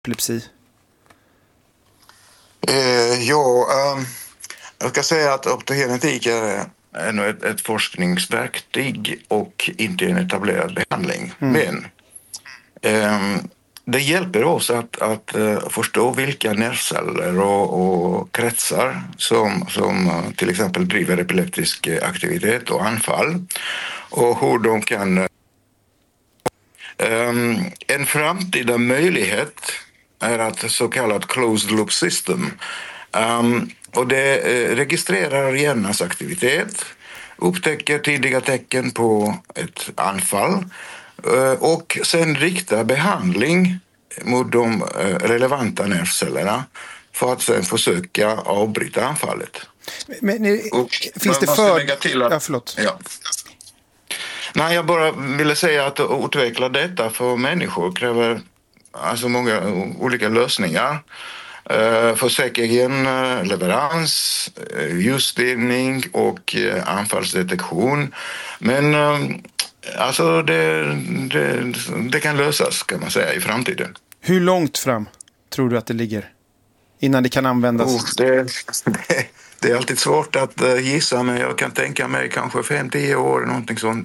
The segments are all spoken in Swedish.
epilepsi? Jag ska säga att optogenetik är ett forskningsverktyg och inte en etablerad behandling. Men det hjälper oss att förstå vilka nervceller och kretsar som till exempel driver epileptisk aktivitet och anfall och hur de kan... En framtida möjlighet är ett så kallat closed loop system. Och det registrerar hjärnans aktivitet, upptäcker tidiga tecken på ett anfall och sen riktar behandling mot de relevanta nervcellerna för att sen försöka avbryta anfallet. Men finns det förlåt. Ja. Nej, jag bara ville säga att utveckla detta för människor kräver alltså många olika lösningar. För säker leverans, ljusstyrning och anfallsdetektion. Men alltså det kan lösas kan man säga i framtiden. Hur långt fram tror du att det ligger innan det kan användas? Det är alltid svårt att gissa, men jag kan tänka mig kanske 5-10 år, någonting sånt.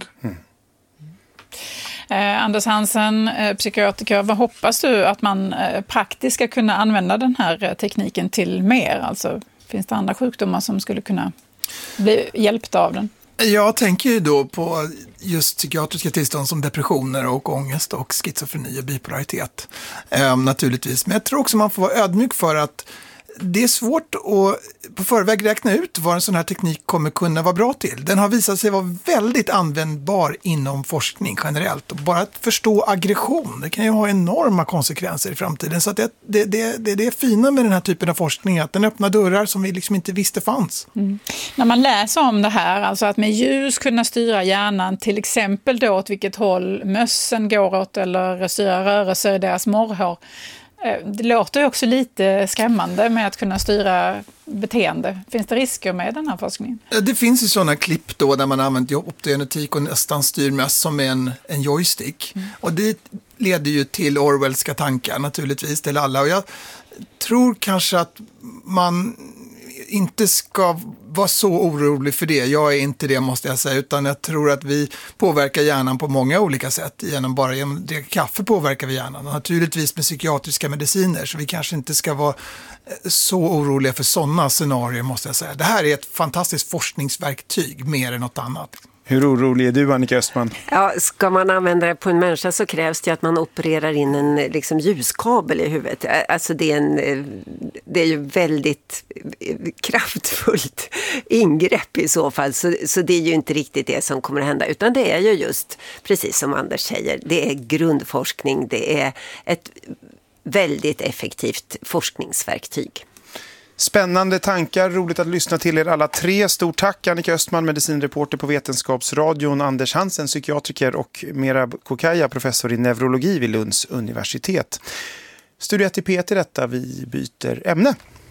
Anders Hansen, psykiatriker, vad hoppas du att man praktiskt ska kunna använda den här tekniken till mer? Alltså, finns det andra sjukdomar som skulle kunna bli hjälpta av den? Jag tänker ju då på just psykiatriska tillstånd som depressioner och ångest och schizofreni och bipolaritet. Naturligtvis. Men jag tror också man får vara ödmjuk för att det är svårt att på förväg räkna ut vad en sån här teknik kommer kunna vara bra till. Den har visat sig vara väldigt användbar inom forskning generellt. Och bara att förstå aggression, det kan ju ha enorma konsekvenser i framtiden. Så att det är fina med den här typen av forskning, att den öppnar dörrar som vi liksom inte visste fanns. När man läser om det här, alltså att med ljus kunna styra hjärnan, till exempel då åt vilket håll mössen går åt eller styra rörelser i deras morrhår. Det låter ju också lite skrämmande med att kunna styra beteende. Finns det risker med den här forskningen? Det finns ju sådana klipp då där man använder optogenetik och nästan styr möss som en joystick. Och det leder ju till Orwellska tankar naturligtvis till alla. Och jag tror kanske att man inte ska vara så orolig för det. Jag är inte det, måste jag säga, utan jag tror att vi påverkar hjärnan på många olika sätt. Genom att dricka kaffe påverkar vi hjärnan. Och naturligtvis med psykiatriska mediciner, så vi kanske inte ska vara så oroliga för sådana scenarier, måste jag säga. Det här är ett fantastiskt forskningsverktyg mer än något annat. Hur orolig är du, Annika Östman? Ja, ska man använda det på en människa så krävs det att man opererar in en ljuskabel i huvudet. Alltså det är ju väldigt kraftfullt ingrepp i så fall. Så det är ju inte riktigt det som kommer att hända. Utan det är ju just, precis som Anders säger, det är grundforskning. Det är ett väldigt effektivt forskningsverktyg. Spännande tankar, roligt att lyssna till er alla tre. Stort tack Annika Östman, medicinreporter på Vetenskapsradion, Anders Hansen, psykiatriker, och Merab Kokaya, professor i neurologi vid Lunds universitet. Studio 1 i P1 i detta, vi byter ämne.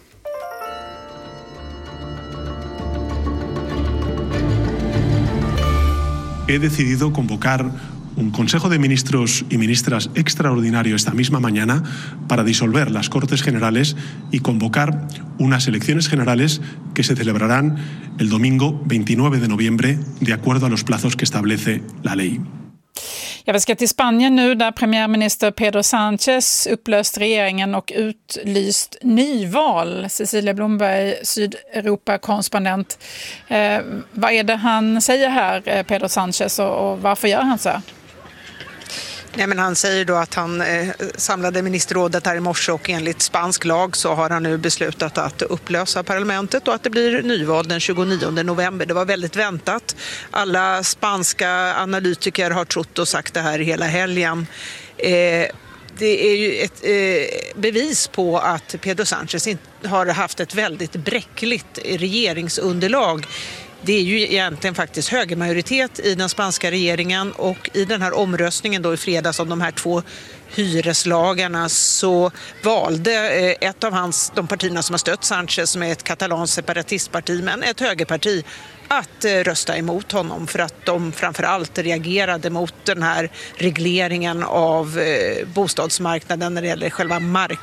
He decidido convocar un Consejo de Ministros y Ministras extraordinario esta misma mañana para disolver las Cortes Generales y convocar unas elecciones generales que se celebrarán el domingo 29 de noviembre de acuerdo a los plazos que establece la ley. Ja, vi ska till Spanien nu, där premiärminister Pedro Sánchez upplöst regeringen och utlyst nyval. Cecilia Blomberg, Sydeuropa-korrespondent. Vad är det han säger här, Pedro Sánchez, och varför gör han så här? Nej, men han säger då att han samlade ministerrådet här i morse, och enligt spansk lag så har han nu beslutat att upplösa parlamentet och att det blir nyval den 29 november. Det var väldigt väntat. Alla spanska analytiker har trott och sagt det här hela helgen. Det är ju ett bevis på att Pedro Sánchez har haft ett väldigt bräckligt regeringsunderlag. Det är ju egentligen faktiskt högermajoritet i den spanska regeringen, och i den här omröstningen då i fredags om de här två hyreslagarna så valde ett av de partierna som har stött Sánchez, som är ett katalanskt separatistparti men ett högerparti, att rösta emot honom för att de framförallt reagerade mot den här regleringen av bostadsmarknaden när det gäller själva